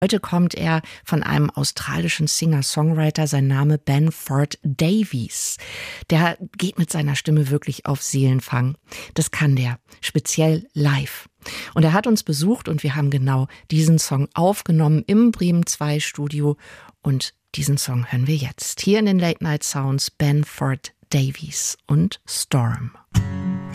Heute kommt er von einem australischen Singer-Songwriter, sein Name Benford Davies. Der geht mit seiner Stimme wirklich auf Seelenfang. Das kann der, speziell live. Und er hat uns besucht und wir haben genau diesen Song aufgenommen im Bremen 2 Studio. Und diesen Song hören wir jetzt. Hier in den Late Night Sounds Benford Davies und Storm.